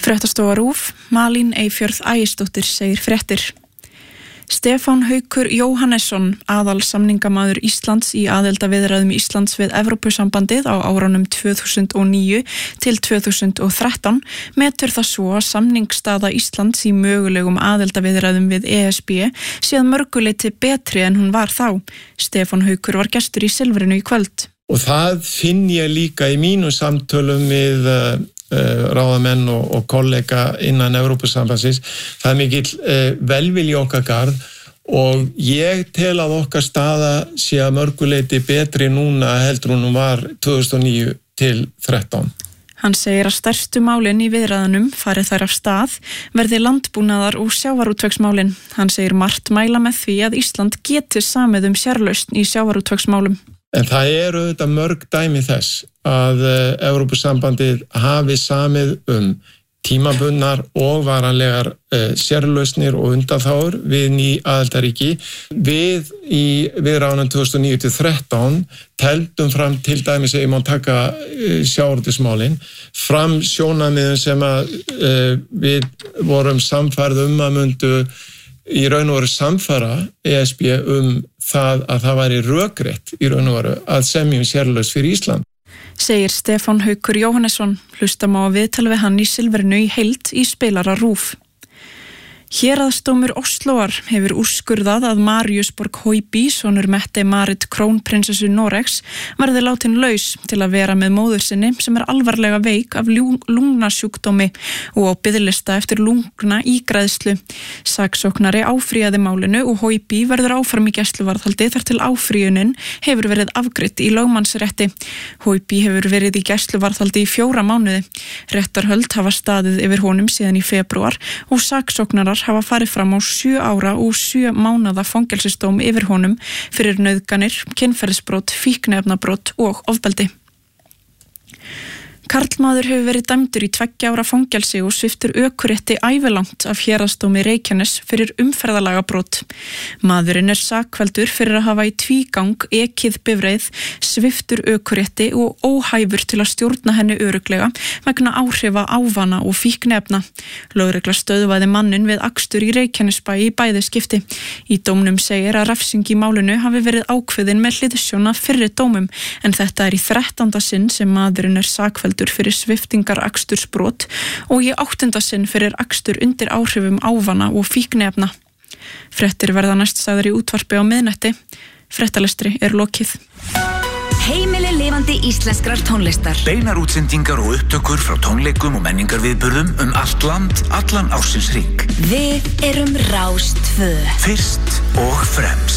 Fréttastofa RÚV, Malín Eyfjörð Ægisdóttir segir fréttir. Stefán Haukur Jóhannesson, aðalsamningamaður Íslands í aðildarviðræðum Íslands við Evrópusambandið á árunum 2009 til 2013, metur það svo að samningsstaða Íslands í mögulegum aðildarviðræðum við ESB sé að mörguleyti betri en hún var þá. Stefán Haukur var gestur í Silfrinu í kvöld. Og það finn ég líka í mínu samtölum við ráðamenn og kollega innan Evrópusambandsins. Það er mikill velvilji okkar garð og ég tel að okkar staða sé að mörguleyti betri núna heldur hún var 2009 til 13. Hann segir að stærstu málin í viðræðunum fari þær af stað, verði landbúnaðar og sjávarútvegsmálin. Hann segir margt mæla með því að Ísland geti samið sérlausn í sjávarútvegsmálum. En það eru auðvitað mörg dæmi þess að Evrópusambandið hafi samið tímabundnar og varanlegar sérlausnir og undanþágur við ný aðildarríki. Við í viðræðunum 2009 til 13 teldum fram til dæmis að ég má taka sjávarútvegsmálin fram sjónarmiðum sem að við vorum samfærð að myndu í raun og veru samfara ESB það að það væri rökrétt í raun og veru að semja sérlausn fyrir Ísland. Segir Stefán Haukur Jóhannesson, hlustum á viðtal við hann í Silfrinu í heild í spilara RÚV. Héraðsdómur Osloar hefur úrskurðað að Mariusborg Højby, sonur Mette-Marit krónprinsessu Noregs, verði látin laus til að vera með móður sinni sem alvarlega veik af lungnasjúkdómi og á biðlista eftir lungna ígræðslu. Saksóknari áfrýjaði málinu og Højby verður áfram í gæsluvarðhaldi þar til áfrýjunin hefur verið afgreidd í lögmannsrétti. Højby hefur verið í gæsluvarðhaldi í 4 mánuði. Réttarhöld hafa staðið yfir honum síðan í febrúar og saksóknarar hafa farið fram á 7 ára og 7 mánaða fangelsisdóm yfir honum fyrir nauðganir, kynferðisbrot, fíkniefnabrot og ofbeldi. Karlmaður hefur verið dæmdur í 2 ára fangelsi og sviptur ökurétti ævilangt af héraðsdómi Reykjanes fyrir umferðarlagabrot. Maðurinn sakfelldur fyrir að hafa í tvígang ekið bifreið, sviptur ökurétti og óhæfur til að stjórna henni örugglega vegna áhrifa ávana og fíkniefna. Lögregla stöðvaði mannin við akstur í Reykjanesbæ í bæði skipti. Í dómnum segir að refsing í málinu hafi verið ákveðin með hliðsjón af fyrri dómum, en þetta í 13. sinn sem maðurinn sakfelldur fyrir sviptingar akstursbrot og í 8. sinn fyrir akstur undir áhrifum ávana og fíkniefna. Fréttir verða næst sagðar í útvarpi á miðnætti. Fréttalestri lokið. Heimili lifandi íslenskrar tónlistar. Beinar útsendingar og upptökur frá tónleikum og menningarviðburðum allt land, allan ársins hring. Við erum Rás 2. Fyrst og fremst.